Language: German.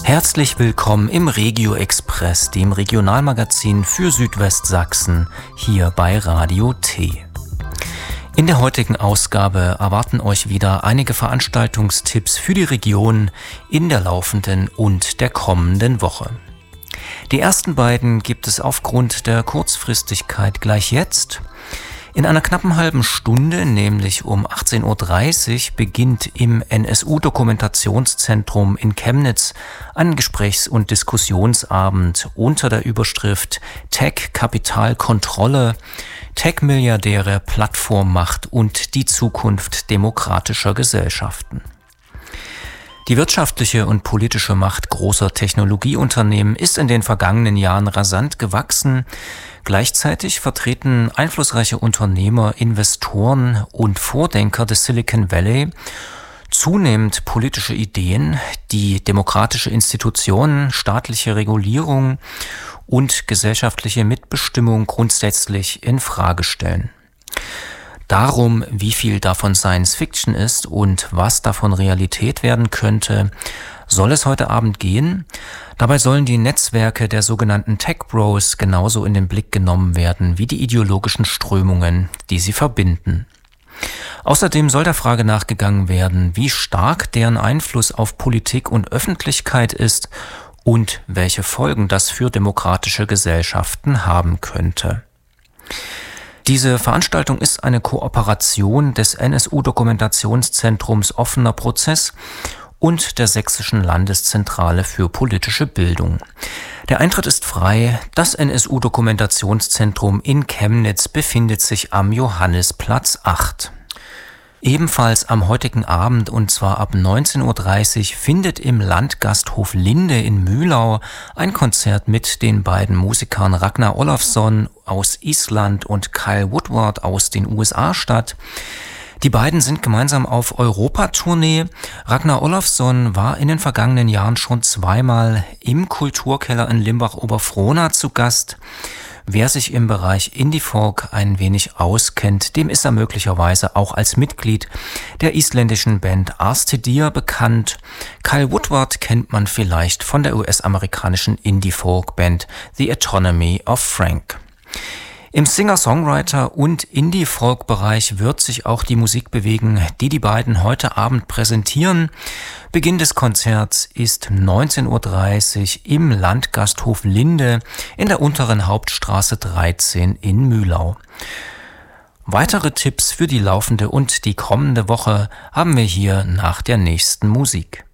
Herzlich willkommen im Regio Express, dem Regionalmagazin für Südwestsachsen, hier bei Radio T. In der heutigen Ausgabe erwarten euch wieder einige Veranstaltungstipps für die Region in der laufenden und der kommenden Woche. Die ersten beiden gibt es aufgrund der Kurzfristigkeit gleich jetzt. In einer knappen halben Stunde, nämlich um 18.30 Uhr, beginnt im NSU-Dokumentationszentrum in Chemnitz ein Gesprächs- und Diskussionsabend unter der Überschrift Tech, Kapital, Kontrolle, Tech-Milliardäre, Plattformmacht und die Zukunft demokratischer Gesellschaften. Die wirtschaftliche und politische Macht großer Technologieunternehmen ist in den vergangenen Jahren rasant gewachsen. Gleichzeitig vertreten einflussreiche Unternehmer, Investoren und Vordenker des Silicon Valley zunehmend politische Ideen, die demokratische Institutionen, staatliche Regulierung und gesellschaftliche Mitbestimmung grundsätzlich in Frage stellen. Darum, wie viel davon Science Fiction ist und was davon Realität werden könnte, soll es heute Abend gehen. Dabei sollen die Netzwerke der sogenannten Tech Bros genauso in den Blick genommen werden wie die ideologischen Strömungen, die sie verbinden. Außerdem soll der Frage nachgegangen werden, wie stark deren Einfluss auf Politik und Öffentlichkeit ist und welche Folgen das für demokratische Gesellschaften haben könnte. Diese Veranstaltung ist eine Kooperation des NSU-Dokumentationszentrums Offener Prozess und der Sächsischen Landeszentrale für politische Bildung. Der Eintritt ist frei. Das NSU-Dokumentationszentrum in Chemnitz befindet sich am Johannisplatz 8. Ebenfalls am heutigen Abend, und zwar ab 19.30 Uhr, findet im Landgasthof Linde in Mühlau ein Konzert mit den beiden Musikern Ragnar Olafsson aus Island und Kyle Woodward aus den USA statt. Die beiden sind gemeinsam auf Europatournee. Ragnar Olafsson war in den vergangenen Jahren schon zweimal im Kulturkeller in Limbach-Oberfrohna zu Gast. Wer sich im Bereich Indie-Folk ein wenig auskennt, dem ist er möglicherweise auch als Mitglied der isländischen Band Arstedir bekannt. Kyle Woodward kennt man vielleicht von der US-amerikanischen Indie-Folk-Band The Autonomy of Frank. Im Singer-Songwriter- und Indie-Folk-Bereich wird sich auch die Musik bewegen, die die beiden heute Abend präsentieren. Beginn des Konzerts ist 19.30 Uhr im Landgasthof Linde in der unteren Hauptstraße 13 in Mühlau. Weitere Tipps für die laufende und die kommende Woche haben wir hier nach der nächsten Musik.